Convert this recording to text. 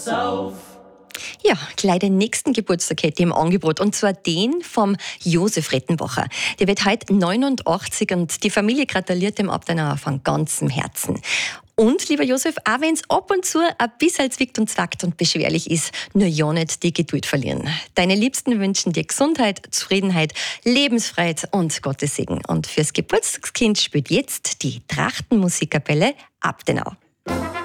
Ja, gleich den nächsten Geburtstag hätte ich im Angebot. Und zwar den vom Josef Rettenbacher. Der wird heute 89 und die Familie gratuliert dem Abtenauer von ganzem Herzen. Und, lieber Josef, auch wenn es ab und zu ein bisschen zwickt und zwackt und beschwerlich ist, nur ja nicht die Geduld verlieren. Deine Liebsten wünschen dir Gesundheit, Zufriedenheit, Lebensfreude und Gottes Segen. Und fürs Geburtstagskind spielt jetzt die Trachtenmusikkapelle Abtenau.